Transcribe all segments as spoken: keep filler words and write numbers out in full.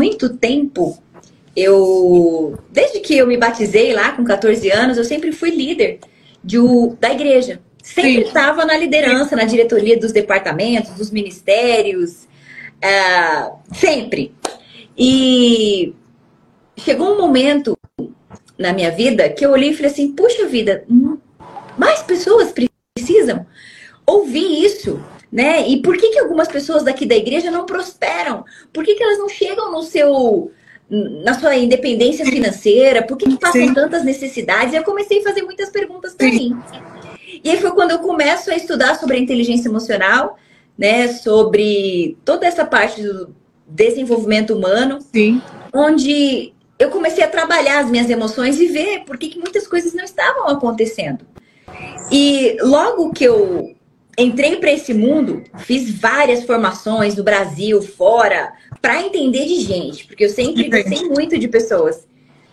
muito tempo, eu, desde que eu me batizei lá com quatorze anos, eu sempre fui líder de, da igreja. Sempre estava na liderança, na diretoria dos departamentos, dos ministérios, uh, sempre. E chegou um momento na minha vida que eu olhei e falei assim, puxa vida, mais pessoas precisam ouvir isso, né? E por que que algumas pessoas daqui da igreja não prosperam? Por que que elas não chegam no seu, na sua independência financeira? Por que que passam Sim. tantas necessidades? E eu comecei a fazer muitas perguntas para mim. E aí foi quando eu começo a estudar sobre a inteligência emocional, né? Sobre toda essa parte do desenvolvimento humano, Sim. onde eu comecei a trabalhar as minhas emoções e ver por que que muitas coisas não estavam acontecendo. E logo que eu entrei para esse mundo, fiz várias formações no Brasil, fora, para entender de gente, porque eu sempre gostei muito de pessoas.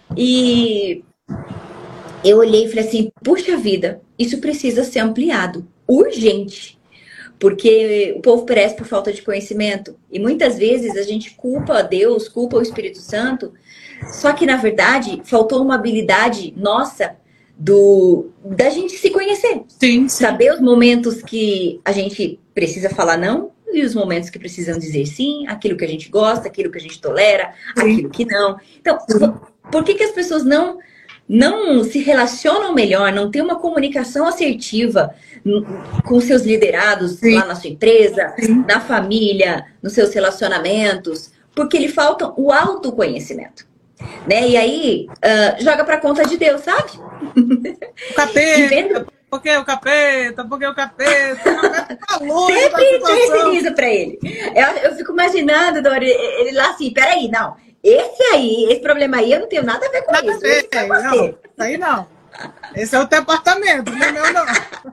E eu olhei e falei assim, puxa vida, isso precisa ser ampliado, urgente. Porque o povo perece por falta de conhecimento. E muitas vezes a gente culpa a Deus, culpa o Espírito Santo, só que na verdade faltou uma habilidade nossa do da gente se conhecer. Sim, sim. Saber os momentos que a gente precisa falar não e os momentos que precisam dizer sim, aquilo que a gente gosta, aquilo que a gente tolera, sim. aquilo que não. Então, sim. por que que as pessoas não não se relacionam melhor, não tem uma comunicação assertiva com seus liderados Sim. lá na sua empresa, Sim. na família, nos seus relacionamentos? Porque lhe falta o autoconhecimento. Né? E aí, uh, joga pra conta de Deus, sabe? O capeta, vendo... porque o capeta, porque o capeta, o capeta tá longe Sempre terceiriza pra ele. Eu, eu fico imaginando, Dori, ele lá assim, peraí, não. Esse aí, esse problema aí, eu não tenho nada a ver com nada isso. Ver, isso é não, isso aí não. Esse é o teu apartamento, não é meu não.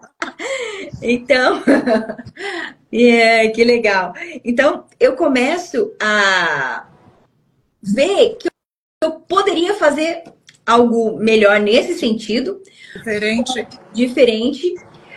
Então, yeah, que legal. Então, eu começo a ver que eu poderia fazer algo melhor nesse sentido. Diferente. Diferente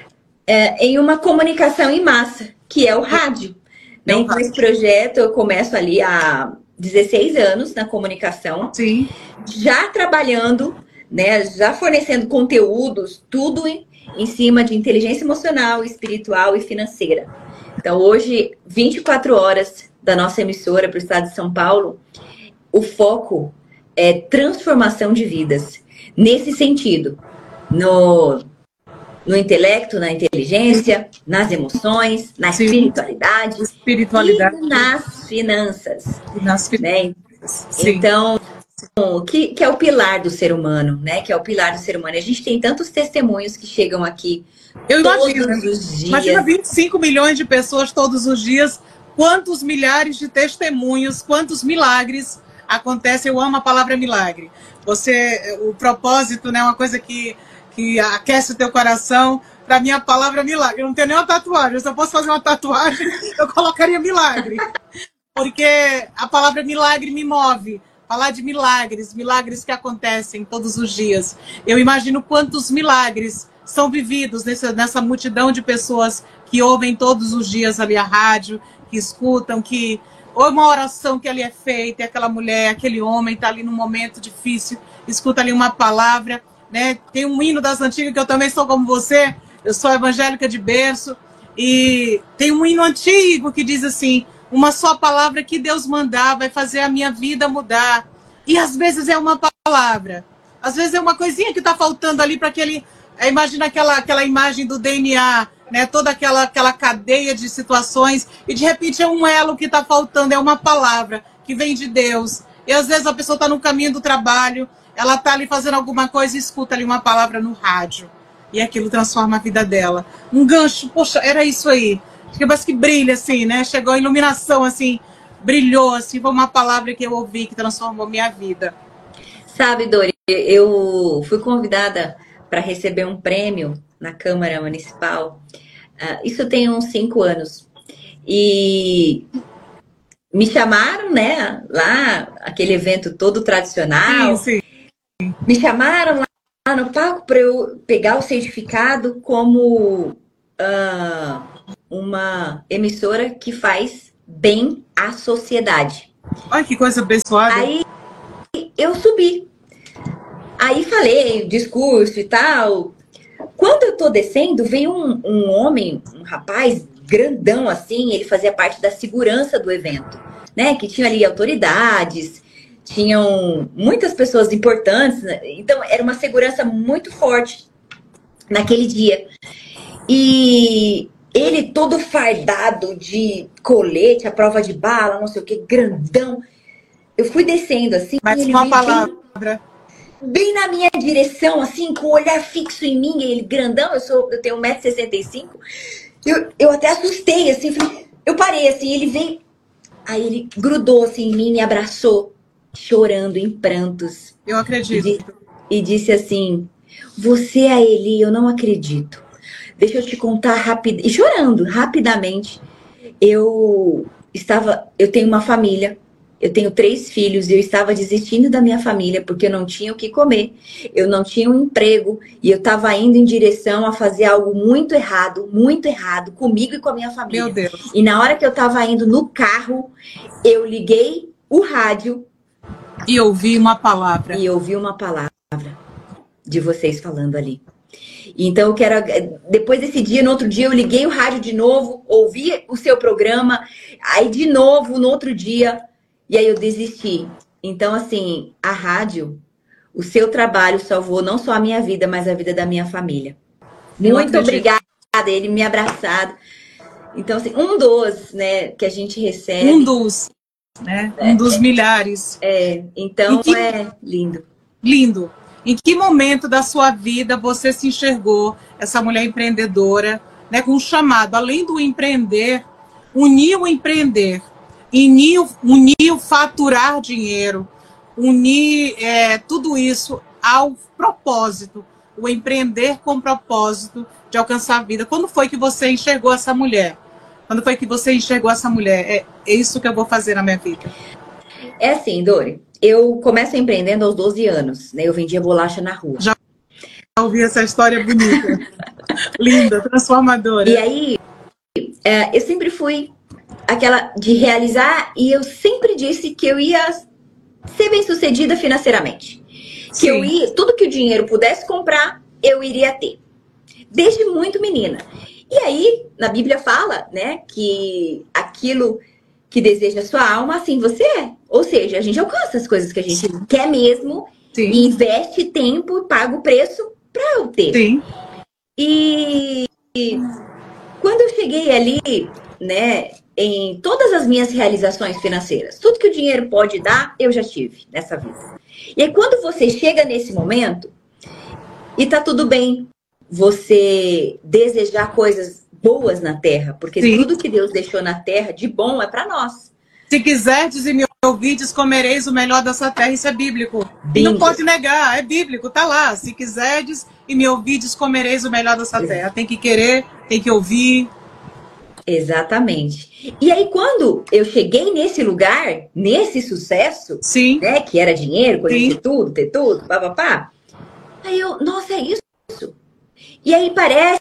é, em uma comunicação em massa, que é o rádio. Né? Então, esse projeto eu começo ali a dezesseis anos na comunicação, Sim. já trabalhando, né, já fornecendo conteúdos, tudo em, em cima de inteligência emocional, espiritual e financeira. Então, hoje, vinte e quatro horas da nossa emissora para o estado de São Paulo, o foco é transformação de vidas. Nesse sentido, no, no intelecto, na inteligência, nas emoções, na Sim. espiritualidade, espiritualidade e nas finanças. E nas finanças. Né? Sim. Então, que, que é o pilar do ser humano, né? Que é o pilar do ser humano. A gente tem tantos testemunhos que chegam aqui Eu todos imagino, os dias. Imagina vinte e cinco milhões de pessoas todos os dias. Quantos milhares de testemunhos, quantos milagres acontecem. Eu amo a palavra milagre. Você, o propósito, né? Uma coisa que, que aquece o teu coração. Para mim, a palavra milagre. Eu não tenho nenhuma tatuagem. Se eu posso fazer uma tatuagem, eu colocaria milagre. Porque a palavra milagre me move. Falar de milagres, milagres que acontecem todos os dias. Eu imagino quantos milagres são vividos nessa, nessa multidão de pessoas que ouvem todos os dias ali a rádio, que escutam, que ou uma oração que ali é feita, e aquela mulher, aquele homem está ali num momento difícil, escuta ali uma palavra, né? Tem um hino das antigas, que eu também sou como você, eu sou evangélica de berço, e tem um hino antigo que diz assim: uma só palavra que Deus mandar vai fazer a minha vida mudar. E às vezes é uma palavra, às vezes é uma coisinha que está faltando ali para aquele... Imagina aquela, aquela imagem do D N A, né? Toda aquela, aquela cadeia de situações, e de repente é um elo que está faltando, é uma palavra que vem de Deus. E às vezes a pessoa está no caminho do trabalho, ela está ali fazendo alguma coisa e escuta ali uma palavra no rádio. E aquilo transforma a vida dela. Um gancho, poxa, era isso aí. Parece que brilha assim, né? Chegou a iluminação assim, brilhou assim, foi uma palavra que eu ouvi que transformou minha vida. Sabe, Dori, eu fui convidada para receber um prêmio na Câmara Municipal. Uh, isso tem uns cinco anos. E me chamaram, né? Lá, aquele evento todo tradicional. Sim, sim. Me chamaram lá no palco para eu pegar o certificado como uh, uma emissora que faz bem à sociedade. Olha que coisa abençoada. Aí eu subi. Aí falei, discurso e tal. Quando eu tô descendo, veio um, um homem, um rapaz grandão assim, ele fazia parte da segurança do evento, né? Que tinha ali autoridades, tinham muitas pessoas importantes, né? Então era uma segurança muito forte naquele dia. E ele todo fardado de colete, a prova de bala, não sei o que, grandão. Eu fui descendo assim, Mas ele uma veio palavra. Bem, bem na minha direção, assim, com o olhar fixo em mim, ele grandão, eu sou, eu tenho um metro e sessenta e cinco. Eu, eu até assustei, assim, falei, eu parei, assim, ele veio. Aí ele grudou, assim, em mim, me abraçou, chorando, em prantos. Eu E, acredito. di- e disse assim, você é a Eli, eu não acredito. Deixa eu te contar rápido. E chorando, rapidamente. Eu estava, eu tenho uma família, eu tenho três filhos e eu estava desistindo da minha família porque eu não tinha o que comer, eu não tinha um emprego e eu estava indo em direção a fazer algo muito errado, muito errado comigo e com a minha família. Meu Deus. E na hora que eu estava indo no carro, eu liguei o rádio E ouvi uma palavra. e ouvi uma palavra de vocês falando ali. Então eu quero, depois desse dia, no outro dia eu liguei o rádio de novo, ouvi o seu programa, aí de novo no outro dia, e aí eu desisti. Então assim, a rádio, o seu trabalho salvou não só a minha vida, mas a vida da minha família. Eu Muito acredito. obrigada, ele me abraçado. Então assim, um dos, né, que a gente recebe. Um dos, né? Um dos milhares. É, então E que- é lindo. Lindo. Em que momento da sua vida você se enxergou, essa mulher empreendedora, né, com um chamado, além do empreender, unir o empreender, unir, o- unir o faturar dinheiro, unir é, tudo isso ao propósito, o empreender com propósito de alcançar a vida. Quando foi que você enxergou essa mulher? Quando foi que você enxergou essa mulher? É, é isso que eu vou fazer na minha vida. É assim, Dori, eu começo empreendendo aos doze anos, né? Eu vendia bolacha na rua. Já ouvi essa história bonita, linda, transformadora. E aí, é, eu sempre fui aquela de realizar e eu sempre disse que eu ia ser bem sucedida financeiramente. Que Sim. eu ia, tudo que o dinheiro pudesse comprar, eu iria ter. Desde muito menina. E aí, na Bíblia fala, né, que aquilo que deseja a sua alma, assim você é. Ou seja, a gente alcança as coisas que a gente Sim. quer mesmo, Sim. e investe tempo e paga o preço para eu ter. Sim. E, e quando eu cheguei ali, né, em todas as minhas realizações financeiras, tudo que o dinheiro pode dar, eu já tive nessa vida. E aí quando você chega nesse momento, e tá tudo bem você desejar coisas boas na terra, porque Sim. tudo que Deus deixou na terra de bom é para nós. Se quiserdes e me ouvides, comereis o melhor dessa terra. Isso é bíblico. E não Bingo. pode negar, é bíblico, tá lá. Se quiserdes e me ouvides, comereis o melhor dessa terra. Tem que querer, tem que ouvir. Exatamente. E aí, quando eu cheguei nesse lugar, nesse sucesso, Sim. né, que era dinheiro, conhecer Sim. tudo, ter tudo, papapá, aí eu, nossa, é isso? E aí parece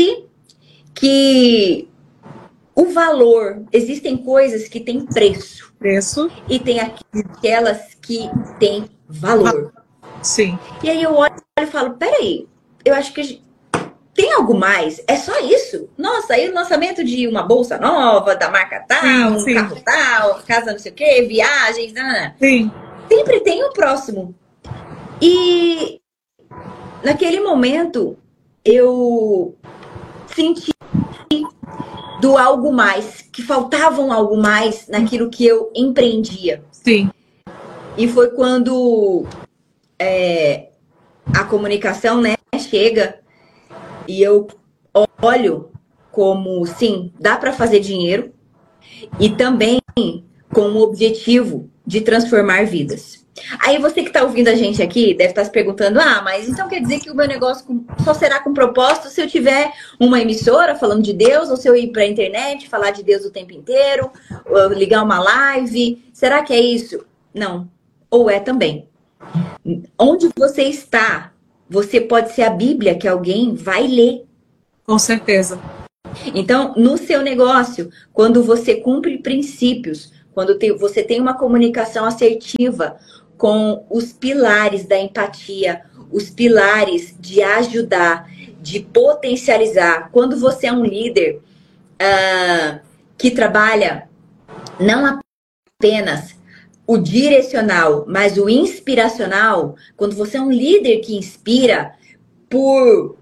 que o valor, existem coisas que têm preço Preço. e tem aquelas que têm valor. Sim. E aí eu olho e falo, peraí, eu acho que a gente- tem algo mais? É só isso? Nossa, aí o lançamento de uma bolsa nova, da marca tal, Sim, um sim. carro tal, casa não sei o quê, viagens, nanana. Sim. Sempre tem o próximo. E naquele momento eu senti do algo mais, que faltava um algo mais naquilo que eu empreendia. Sim. E foi quando é, a comunicação, né, chega e eu olho como, sim, dá para fazer dinheiro e também com o objetivo de transformar vidas. Aí você que está ouvindo a gente aqui deve estar se perguntando, ah, mas então quer dizer que o meu negócio com- só será com propósito se eu tiver uma emissora falando de Deus, ou se eu ir para a internet falar de Deus o tempo inteiro, ou ligar uma live? Será que é isso? Não. Ou é também. Onde você está, você pode ser a Bíblia que alguém vai ler. Com certeza. Então, no seu negócio, quando você cumpre princípios, quando tem, você tem uma comunicação assertiva com os pilares da empatia, os pilares de ajudar, de potencializar. Quando você é um líder uh, que trabalha não apenas o direcional, mas o inspiracional, quando você é um líder que inspira por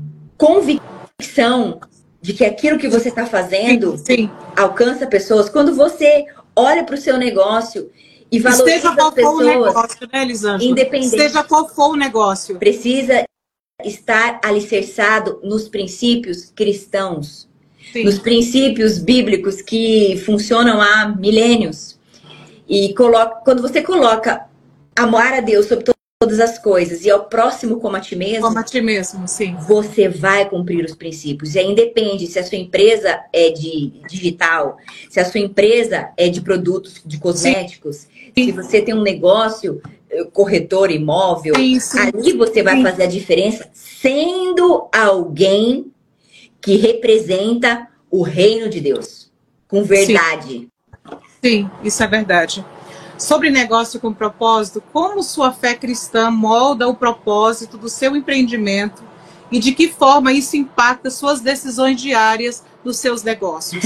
convicção de que aquilo que você está fazendo sim, sim. alcança pessoas, quando você olha para o seu negócio e valoriza Esteja qual as pessoas, for o negócio, né, Elisângela? independente, Seja qual for o negócio, precisa estar alicerçado nos princípios cristãos, sim, nos princípios bíblicos que funcionam há milênios. E coloca, quando você coloca amar a Deus sobre todas as coisas e ao próximo como a ti mesmo, como a ti mesmo, sim, você vai cumprir os princípios. E aí independe se a sua empresa é de digital, se a sua empresa é de produtos de cosméticos, sim, se você tem um negócio corretor imóvel, sim, sim, ali você vai sim. fazer a diferença sendo alguém que representa o reino de Deus com verdade. Sim. Sim, isso é verdade. Sobre negócio com propósito, como sua fé cristã molda o propósito do seu empreendimento e de que forma isso impacta suas decisões diárias dos seus negócios?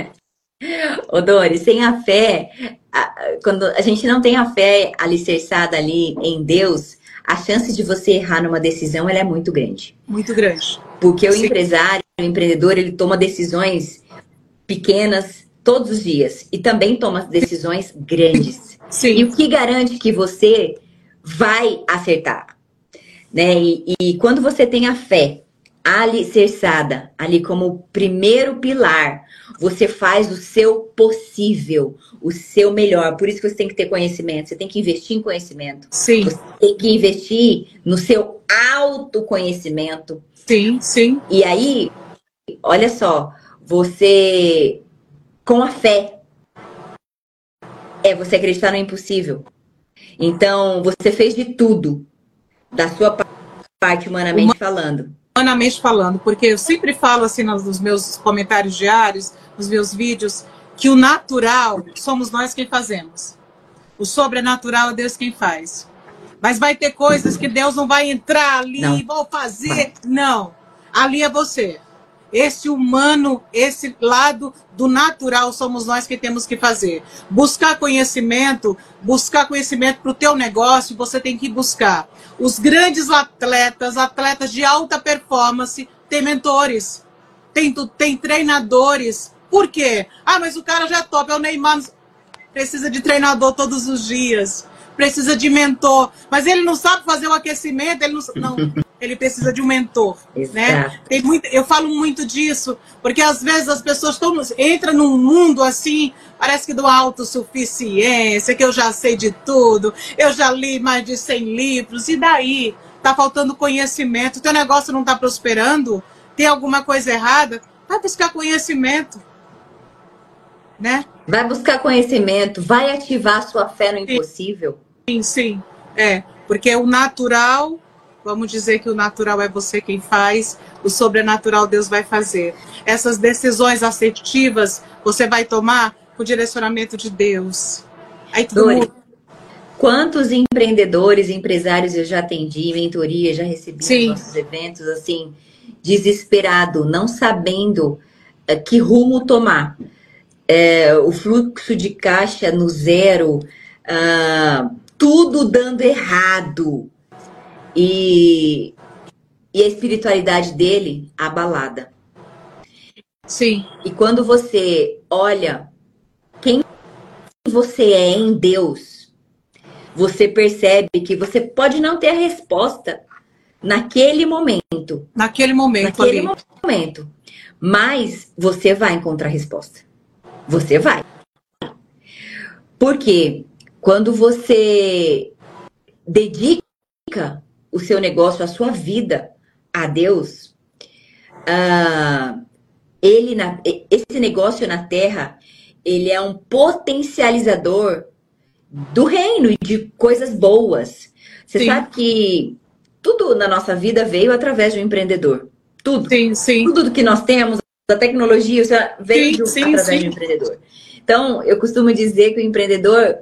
Ô Dori, sem a fé, quando a gente não tem a fé alicerçada ali em Deus, a chance de você errar numa decisão ela é muito grande. Muito grande. Porque o Sim. empresário, o empreendedor, ele toma decisões pequenas todos os dias e também toma decisões grandes. Sim. E o que garante que você vai acertar? Né? E, e quando você tem a fé alicerçada ali como primeiro pilar, você faz o seu possível, o seu melhor. Por isso que você tem que ter conhecimento, você tem que investir em conhecimento. Sim. Você tem que investir no seu autoconhecimento. Sim, sim. E aí, olha só, você, com a fé, é você acreditar no impossível. Então, você fez de tudo da sua parte, humanamente Uma... falando. Humanamente falando, porque eu sempre falo assim nos meus comentários diários, nos meus vídeos, que o natural somos nós quem fazemos. O sobrenatural é Deus quem faz. Mas vai ter coisas que Deus não vai entrar ali e vou fazer. Não. Ali é você. Esse humano, esse lado do natural somos nós que temos que fazer. Buscar conhecimento, buscar conhecimento para o teu negócio, você tem que buscar. Os grandes atletas, atletas de alta performance, têm mentores, tem, tem treinadores. Por quê? Ah, mas o cara já é top, é o Neymar. Precisa de treinador todos os dias. Precisa de mentor. Mas ele não sabe fazer o aquecimento, ele não... não. Ele precisa de um mentor, né? Tem muito, eu falo muito disso, porque às vezes as pessoas tão, entram num mundo assim, parece que do autossuficiência, que eu já sei de tudo, eu já li mais de cem livros, e daí? Tá faltando conhecimento, teu negócio não tá prosperando, tem alguma coisa errada, vai buscar conhecimento, né? Vai buscar conhecimento, vai ativar a sua fé no impossível. Sim, sim, é, porque o natural... Vamos dizer que o natural é você quem faz, o sobrenatural Deus vai fazer. Essas decisões assertivas você vai tomar com o direcionamento de Deus. Aí tudo Dori, muda. Quantos empreendedores, empresários eu já atendi, mentoria, já recebi Sim. nos nossos eventos, assim, desesperado, não sabendo uh, que rumo tomar. É, o fluxo de caixa no zero, uh, tudo dando errado. E, e a espiritualidade dele abalada. Sim. E quando você olha quem você é em Deus, você percebe que você pode não ter a resposta naquele momento. Naquele momento. Naquele ali. momento. Mas você vai encontrar a resposta. Você vai. Porque quando você dedica o seu negócio, a sua vida a Deus, uh, ele na, esse negócio na terra, ele é um potencializador do reino e de coisas boas. Você sim. sabe que tudo na nossa vida veio através de um empreendedor. Tudo. Sim, sim. Tudo que nós temos, a tecnologia, veio sim, sim, através sim. de um empreendedor. Então, eu costumo dizer que o empreendedor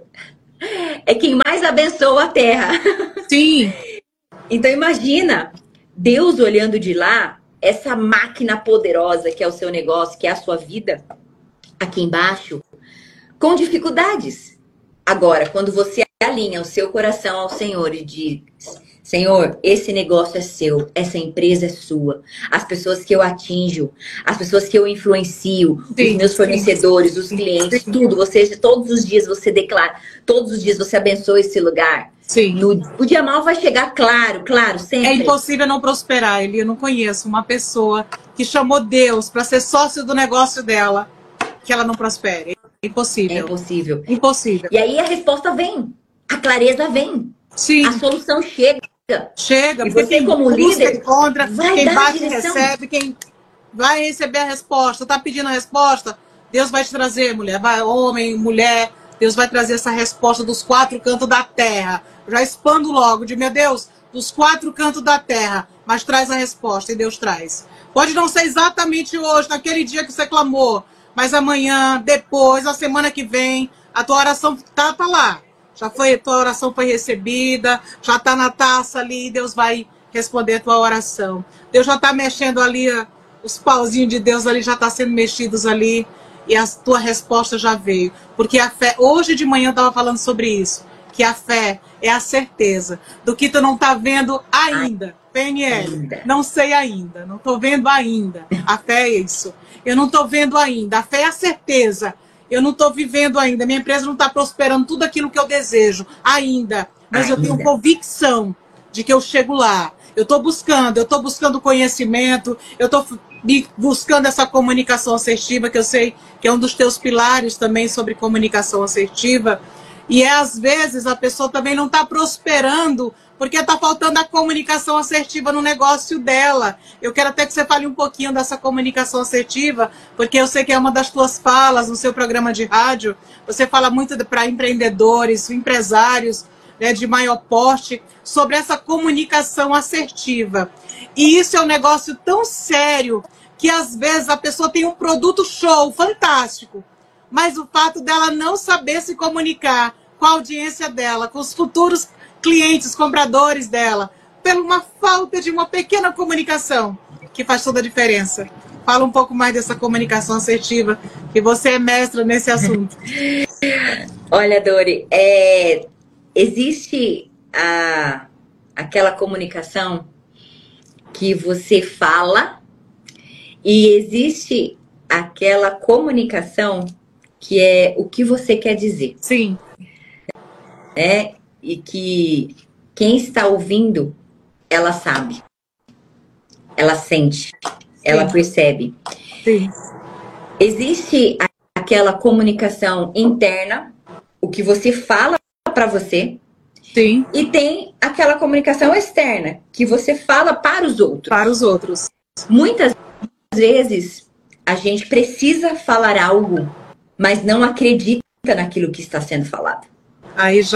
é quem mais abençoa a terra. Sim. Então, imagina Deus olhando de lá, essa máquina poderosa que é o seu negócio, que é a sua vida, aqui embaixo, com dificuldades. Agora, quando você alinha o seu coração ao Senhor e diz: Senhor, esse negócio é seu, essa empresa é sua, as pessoas que eu atinjo, as pessoas que eu influencio, sim, os meus fornecedores, sim, os clientes, sim, tudo, você, todos os dias você declara, todos os dias você abençoa esse lugar. Sim. No, o dia mal vai chegar, claro, claro, sempre. É impossível não prosperar, Eli. Eu não conheço uma pessoa que chamou Deus para ser sócio do negócio dela, que ela não prospere. É impossível. É impossível. Impossível. E aí a resposta vem, a clareza vem, sim, a solução chega. Chega, e você quem como líder encontra, vai quem dar bate a direção. recebe, quem vai receber a resposta, tá pedindo a resposta, Deus vai te trazer, mulher, vai, homem, mulher, Deus vai trazer essa resposta dos quatro cantos da terra. Já expando logo, de meu Deus, dos quatro cantos da terra, mas traz a resposta e Deus traz. Pode não ser exatamente hoje, naquele dia que você clamou, mas amanhã, depois, a semana que vem, a tua oração tá, tá lá. Já foi, tua oração foi recebida, já está na taça ali, Deus vai responder a tua oração. Deus já está mexendo ali, os pauzinhos de Deus ali já estão tá sendo mexidos ali, e a tua resposta já veio. Porque a fé, hoje de manhã eu estava falando sobre isso, que a fé é a certeza do que tu não está vendo ainda. P N L, não sei ainda, não estou vendo ainda. A fé é isso. Eu não estou vendo ainda, a fé é a certeza. Eu não estou vivendo ainda, minha empresa não está prosperando tudo aquilo que eu desejo ainda, mas ainda. Eu tenho convicção de que eu chego lá. Eu estou buscando, eu estou buscando conhecimento, eu estou buscando essa comunicação assertiva, que eu sei que é um dos teus pilares também sobre comunicação assertiva. E é, às vezes a pessoa também não está prosperando porque está faltando a comunicação assertiva no negócio dela. Eu quero até que você fale um pouquinho dessa comunicação assertiva, porque eu sei que é uma das tuas falas no seu programa de rádio. Você fala muito para empreendedores, empresários, né, de maior porte, sobre essa comunicação assertiva. E isso é um negócio tão sério que às vezes a pessoa tem um produto show, fantástico, mas o fato dela não saber se comunicar com a audiência dela, com os futuros clientes, compradores dela, por uma falta de uma pequena comunicação, que faz toda a diferença. Fala um pouco mais dessa comunicação assertiva, que você é mestra nesse assunto. Olha, Dori, é, existe a, aquela comunicação que você fala e existe aquela comunicação que é o que você quer dizer. Sim. É, e que quem está ouvindo, ela sabe, ela sente, sim, ela percebe. Sim. Existe aquela comunicação interna, o que você fala para você, sim, e tem aquela comunicação externa, que você fala para os outros. Para os outros. Muitas vezes a gente precisa falar algo, mas não acredita naquilo que está sendo falado. Aí já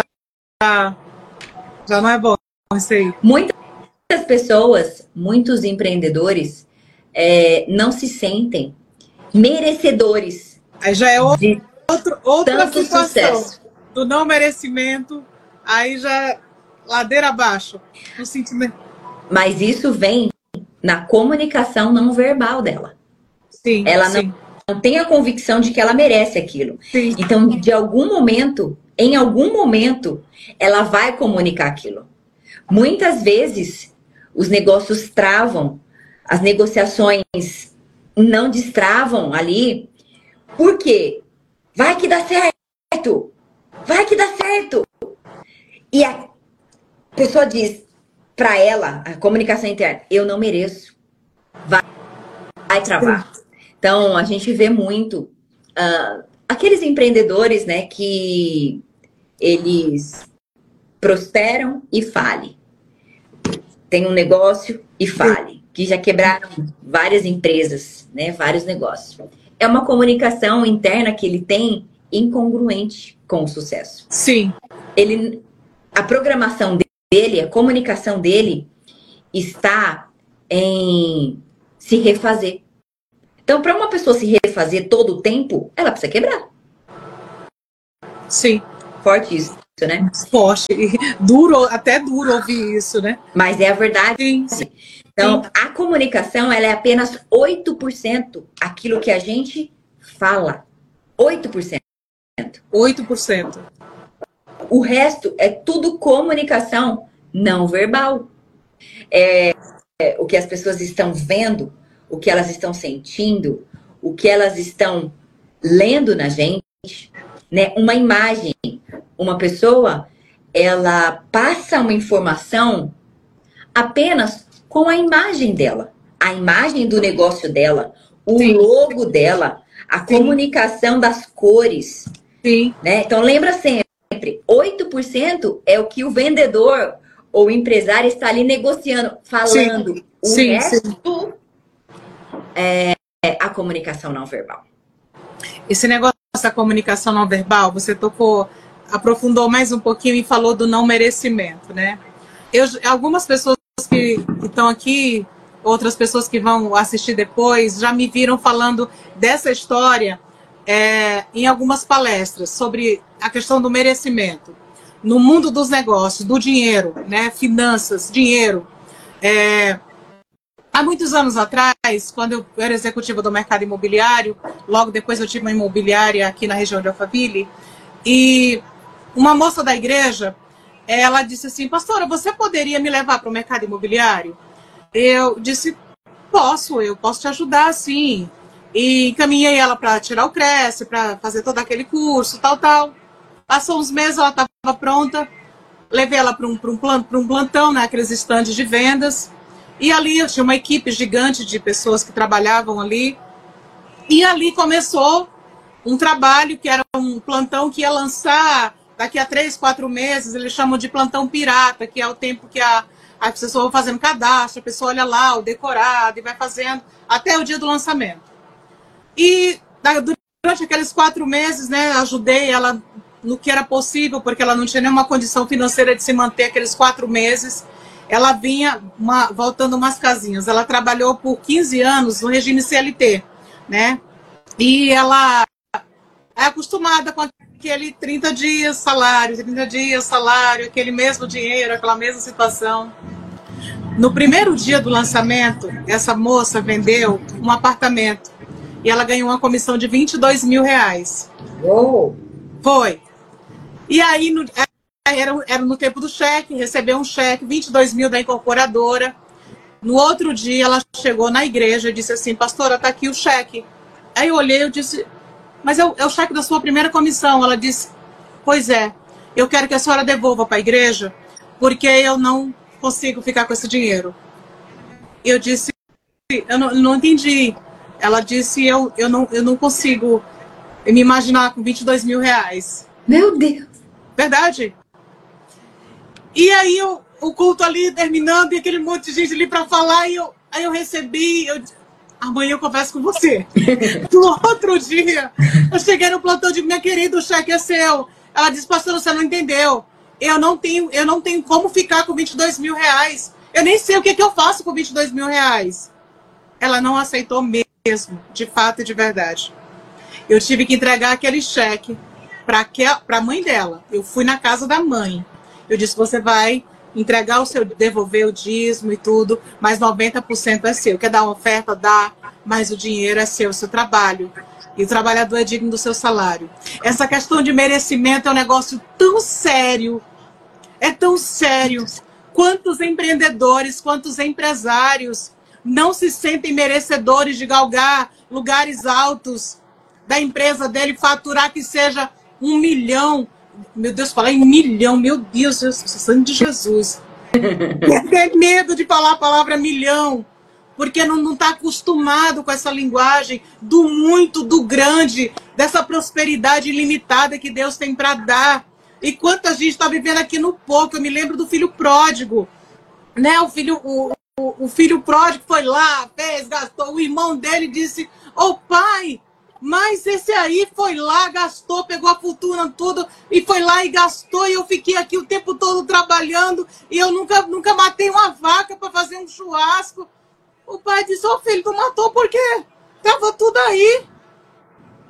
já não é bom isso aí. Muitas pessoas, muitos empreendedores é, não se sentem merecedores. Aí já é outro, outro, outra tanto situação sucesso. Do não merecimento, aí já ladeira abaixo. No sentimento. Mas isso vem na comunicação não verbal dela. Sim, ela sim. Não, não tem a convicção de que ela merece aquilo. Sim. Então, de algum momento, em algum momento, ela vai comunicar aquilo. Muitas vezes, os negócios travam, as negociações não destravam ali, porque vai que dá certo, vai que dá certo. E a pessoa diz para ela, a comunicação interna, eu não mereço, vai, vai travar. Então, a gente vê muito uh, aqueles empreendedores, né, que eles prosperam e falem. Tem um negócio e fale, que já quebraram várias empresas, né, vários negócios. É uma comunicação interna que ele tem incongruente com o sucesso. Sim. Ele, a programação dele, a comunicação dele está em se refazer. Então, para uma pessoa se refazer todo o tempo, ela precisa quebrar. Sim. Forte isso, né? Forte. Duro, até duro ouvir isso, né? Mas é a verdade. Sim, sim. Então, a comunicação, ela é apenas oito por cento aquilo que a gente fala. oito por cento. oito por cento. O resto é tudo comunicação não verbal. É, é o que as pessoas estão vendo, o que elas estão sentindo, o que elas estão lendo na gente, né? Uma imagem, uma pessoa, ela passa uma informação apenas com a imagem dela, a imagem do negócio dela, o Sim. logo dela, a Sim. comunicação das cores. Sim. Né? Então lembra sempre, oito por cento é o que o vendedor ou o empresário está ali negociando, falando. Sim. O sim, resto é a comunicação não verbal. Esse negócio da comunicação não verbal, você tocou, aprofundou mais um pouquinho e falou do não merecimento, né? Eu, algumas pessoas que estão aqui, outras pessoas que vão assistir depois, já me viram falando dessa história é, em algumas palestras sobre a questão do merecimento. No mundo dos negócios, do dinheiro, né? Finanças, dinheiro. É, há muitos anos atrás, quando eu era executiva do mercado imobiliário, logo depois eu tive uma imobiliária aqui na região de Alphaville, e uma moça da igreja, ela disse assim, pastora, você poderia me levar para o mercado imobiliário? Eu disse, posso, eu posso te ajudar, sim. E encaminhei ela para tirar o Cresce, para fazer todo aquele curso, tal, tal. Passou uns meses, ela estava pronta, levei ela para um, para um, para um plantão, né, aqueles estandes de vendas, e ali eu tinha uma equipe gigante de pessoas que trabalhavam ali, e ali começou um trabalho que era um plantão que ia lançar daqui a três, quatro meses, eles chamam de plantão pirata, que é o tempo que a, a pessoa vai fazendo cadastro, a pessoa olha lá o decorado e vai fazendo até o dia do lançamento. E durante aqueles quatro meses, né, ajudei ela no que era possível, porque ela não tinha nenhuma condição financeira de se manter aqueles quatro meses. Ela vinha uma, voltando umas casinhas. Ela trabalhou por quinze anos no regime C L T, né? E ela é acostumada com aquele trinta dias salário, trinta dias salário, aquele mesmo dinheiro, aquela mesma situação. No primeiro dia do lançamento, essa moça vendeu um apartamento e ela ganhou uma comissão de vinte e dois mil reais. Uou! Foi. E aí, no, era, era no tempo do cheque, recebeu um cheque, vinte e dois mil da incorporadora. No outro dia, ela chegou na igreja e disse assim, pastora, tá aqui o cheque. Aí eu olhei e disse, mas é o, é o cheque da sua primeira comissão. Ela disse, pois é, eu quero que a senhora devolva para a igreja, porque eu não consigo ficar com esse dinheiro. Eu disse, eu não, não entendi. Ela disse, eu, eu, não, eu não consigo me imaginar com vinte e dois mil reais. Meu Deus! Verdade? E aí eu, o culto ali terminando e aquele monte de gente ali para falar, e eu, aí eu recebi, eu, amanhã eu converso com você. No outro dia, eu cheguei no plantão de minha querida, o cheque é seu. Ela disse, pastor, você não entendeu. Eu não tenho, eu não tenho como ficar com vinte e dois mil reais. Eu nem sei o que, que eu faço com vinte e dois mil reais. Ela não aceitou mesmo, de fato e de verdade. Eu tive que entregar aquele cheque para a mãe dela. Eu fui na casa da mãe. Eu disse, você vai entregar o seu, devolver o dízimo e tudo, mas noventa por cento é seu. Quer dar uma oferta? Dá, mas o dinheiro é seu, o seu trabalho. E o trabalhador é digno do seu salário. Essa questão de merecimento é um negócio tão sério. É tão sério. Quantos empreendedores, quantos empresários não se sentem merecedores de galgar lugares altos da empresa dele, faturar que seja um milhão. Meu Deus, falar em milhão, meu Deus, sangue de Jesus. Tem medo de falar a palavra milhão, porque não está acostumado com essa linguagem do muito, do grande, dessa prosperidade ilimitada que Deus tem para dar. E quanta gente está vivendo aqui no pouco. Eu me lembro do filho pródigo, né? O filho, o, o, o filho pródigo foi lá, fez, gastou. O irmão dele disse, ô pai, mas esse aí foi lá, gastou, pegou a fortuna tudo e foi lá e gastou, e eu fiquei aqui o tempo todo trabalhando e eu nunca, nunca matei uma vaca para fazer um churrasco. O pai disse, ô filho, tu matou porque tava tudo aí.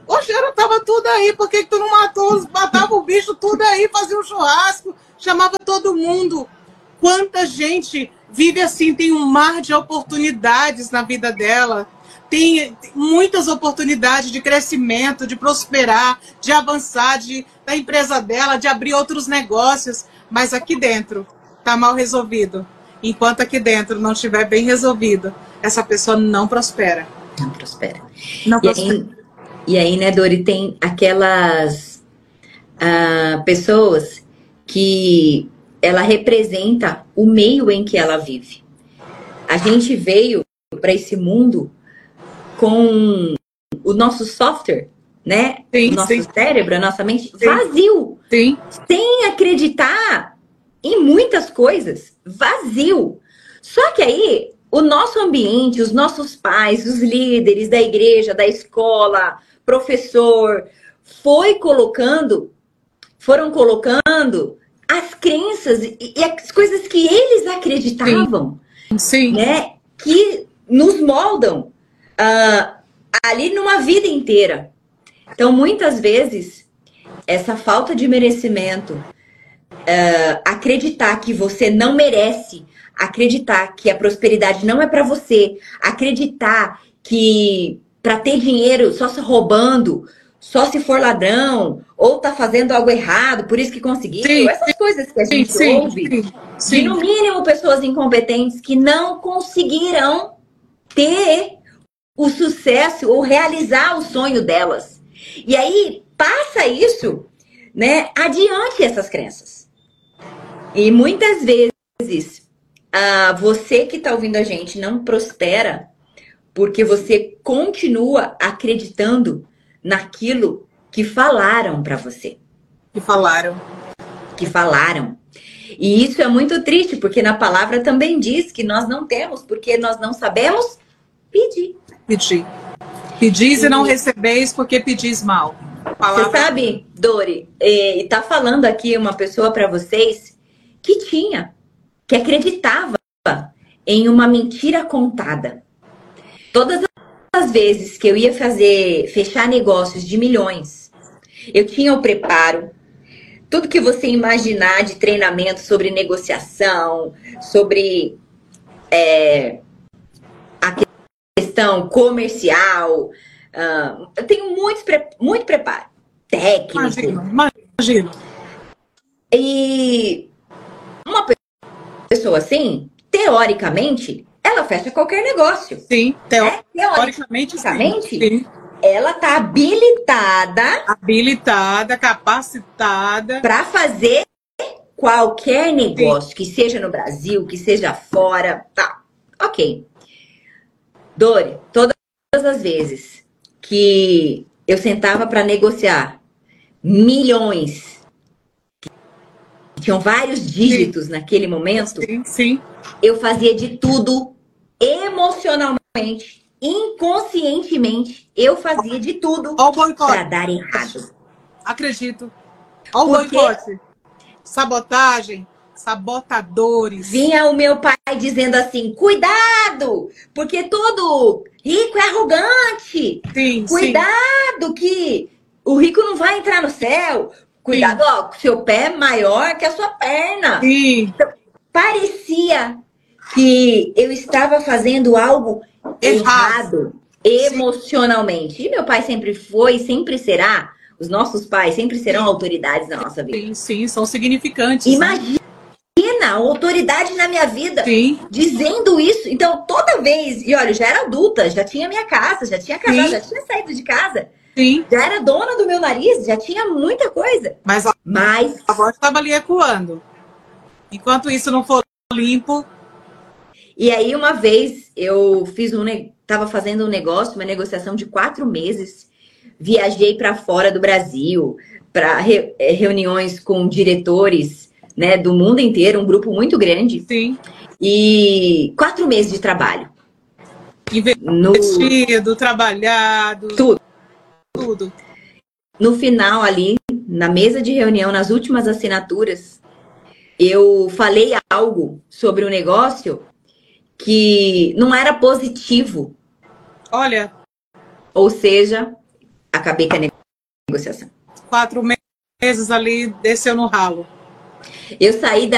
Oxe, era, tava tudo aí, por que que tu não matou? Matava o bicho tudo aí, fazia um churrasco, chamava todo mundo. Quanta gente vive assim, tem um mar de oportunidades na vida dela, tem muitas oportunidades de crescimento, de prosperar, de avançar, de, da empresa dela, de abrir outros negócios, mas aqui dentro está mal resolvido. Enquanto aqui dentro não estiver bem resolvido, essa pessoa não prospera. Não prospera. Não E prospera. aí, e aí, né, Dori, tem aquelas ah, pessoas que ela representa o meio em que ela vive. A gente veio para esse mundo com o nosso software, né? Sim, o nosso sim. cérebro, a nossa mente Sim. vazio. Sim. Sem acreditar em muitas coisas. Vazio. Só que aí, o nosso ambiente, os nossos pais, os líderes da igreja, da escola, professor, foi colocando, foram colocando as crenças e as coisas que eles acreditavam, Sim. né? Que nos moldam uh, ali numa vida inteira. Então, muitas vezes, essa falta de merecimento, uh, acreditar que você não merece, acreditar que a prosperidade não é para você, acreditar que para ter dinheiro só se roubando, só se for ladrão, ou tá fazendo algo errado, por isso que conseguiu. Sim, Essas sim, coisas que a gente sim, ouve, sim, sim. de no mínimo pessoas incompetentes que não conseguirão ter o sucesso ou realizar o sonho delas. E aí passa isso, né, adiante essas crenças. E muitas vezes ah, você que está ouvindo a gente não prospera porque você continua acreditando naquilo que falaram para você. Que falaram. Que falaram. E isso é muito triste, porque na palavra também diz que nós não temos, porque nós não sabemos pedir. Pedir. Pedis e, e não recebeis porque pedis mal. Palavra... Você sabe, Dori, e tá falando aqui uma pessoa para vocês que tinha, que acreditava em uma mentira contada. Todas as vezes que eu ia fazer, fechar negócios de milhões, eu tinha o preparo, tudo que você imaginar de treinamento sobre negociação, sobre é, a questão comercial. Uh, eu tenho muito, muito preparo técnico. Imagino, imagino. E uma pessoa assim, teoricamente, ela fecha qualquer negócio. Sim, né? teoricamente, teoricamente sim. sim. Ela tá habilitada. Habilitada, capacitada. Para fazer qualquer negócio, sim. Que seja no Brasil, que seja fora. Tá, ok. Dori, todas as vezes que eu sentava para negociar milhões, que tinham vários dígitos sim. Naquele momento, sim, sim. Eu fazia de tudo emocionalmente, inconscientemente, eu fazia de tudo para dar errado. Acredito. Olha o boicote. Sabotagem. Sabotadores. Vinha o meu pai dizendo assim, cuidado, porque todo rico é arrogante. Sim, cuidado sim. Que o rico não vai entrar no céu. Cuidado, sim. Ó, seu pé é maior que a sua perna. Sim. Então, parecia que eu estava fazendo algo errado, errado emocionalmente. Sim. E meu pai sempre foi, sempre será, os nossos pais sempre serão sim. Autoridades na nossa vida. Sim, sim, são significantes. Imagina a autoridade na minha vida sim. Dizendo isso. Então, toda vez, e olha, eu já era adulta, já tinha minha casa, já tinha casado, sim. Já tinha saído de casa. Sim. Já era dona do meu nariz, já tinha muita coisa. Mas a, Mas... a voz estava ali ecoando. Enquanto isso não for limpo... E aí, uma vez, eu fiz um, tava fazendo um negócio, uma negociação de quatro meses. Viajei para fora do Brasil, para re, reuniões com diretores, né, do mundo inteiro, um grupo muito grande. Sim. E quatro meses de trabalho. Investido, no... trabalhado. Tudo. Tudo. No final ali, na mesa de reunião, nas últimas assinaturas, eu falei algo sobre o negócio que não era positivo. Olha. Ou seja, acabei com a negociação. Quatro meses ali, desceu no ralo. Eu saí da